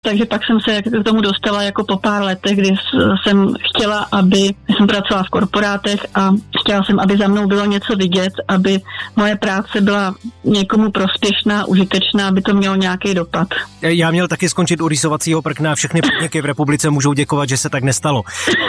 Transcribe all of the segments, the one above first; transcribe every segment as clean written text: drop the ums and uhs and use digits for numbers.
Takže pak jsem se k tomu dostala jako po pár letech, kdy jsem chtěla, jsem pracovala v korporátech a chtěla jsem, aby za mnou bylo něco vidět, aby moje práce byla někomu prospěšná, užitečná, aby to mělo nějaký dopad. Já měl taky skončit u rýsovacího prkna a všechny podniky v republice můžou děkovat, že se tak nestalo.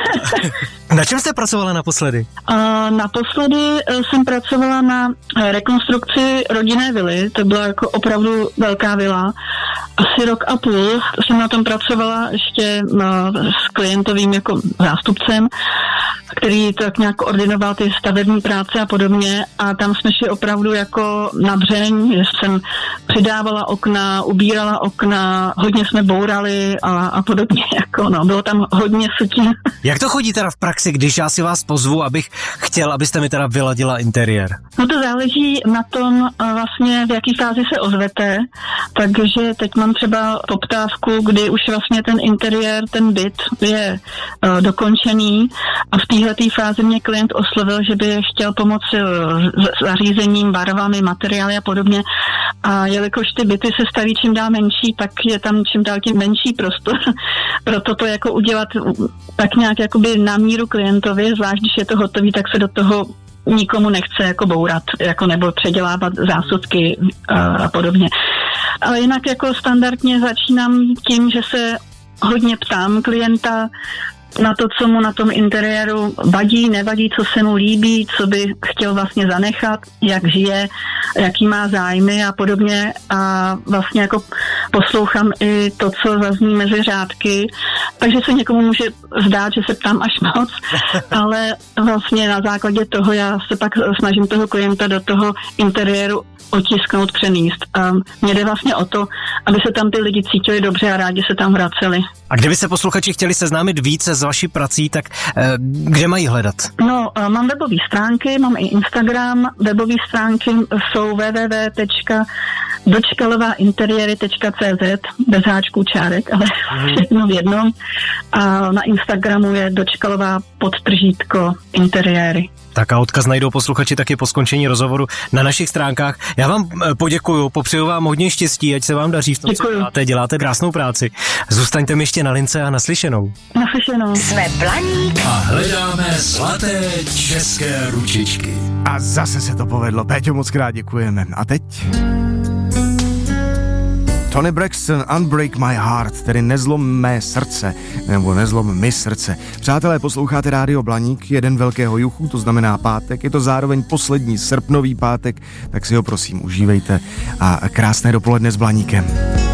Na čem jste pracovala naposledy? Naposledy jsem pracovala na rekonstrukci rodinné vily, to byla jako opravdu velká vila. Asi rok a půl jsem na tom pracovala ještě s klientovým jako zástupcem, který tak nějak koordinoval ty stavební práce a podobně, a tam jsme šli opravdu jako na dřeň, že jsem přidávala okna, ubírala okna, hodně jsme bourali a podobně, jako bylo tam hodně sutin. Jak to chodí teda v praxi, když já si vás pozvu, abych chtěl, abyste mi teda vyladila interiér? No to záleží na tom vlastně, v jaký fázi se ozvete, takže teď mám třeba poptávku, kdy už vlastně ten interiér, ten byt je dokončený a v téhletý fázi mě klient oslovil, že by chtěl pomoci s zařízením, barvami, materiály a podobně. A jelikož ty byty se staví čím dál menší, tak je tam čím dál tím menší prostor. Proto to jako udělat tak nějak jakoby na míru klientovi, zvlášť když je to hotový, tak se do toho nikomu nechce jako bourat, jako nebo předělávat zásuvky a podobně. Ale jinak jako standardně začínám tím, že se hodně ptám klienta na to, co mu na tom interiéru vadí, nevadí, co se mu líbí, co by chtěl vlastně zanechat, jak žije, jaký má zájmy a podobně, a vlastně jako poslouchám i to, co zazní mezi řádky, takže se někomu může zdát, že se ptám až moc, ale vlastně na základě toho já se pak snažím toho klienta do toho interiéru otisknout, přenést. A mně jde vlastně o to, aby se tam ty lidi cítili dobře a rádi se tam vraceli. A kdyby se posluchači chtěli seznámit více s vaší prací, tak kde mají hledat? No, mám webové stránky, mám i Instagram. Webové stránky jsou www.dočkalovainteriéry.cz bez háčků, čárek, ale všechno v jednom. A na Instagramu je dočkalová_interiéry. Tak a odkaz najdou posluchači taky po skončení rozhovoru na našich stránkách. Já vám poděkuju, popřeju vám hodně štěstí, ať se vám daří v tom, co děláte krásnou práci. Zůstaňte mi ještě na lince a naslyšenou. Naslyšenou. Jsme Blaník a hledáme zlaté české ručičky. A zase se to povedlo. Péťo, moc krát děkujeme. A teď? Tony Braxton, Unbreak My Heart, tedy nezlom mé srdce, nebo nezlom mi srdce. Přátelé, posloucháte Rádio Blaník, jeden velkého juchu, to znamená pátek, je to zároveň poslední srpnový pátek, tak si ho prosím užívejte a krásné dopoledne s Blaníkem.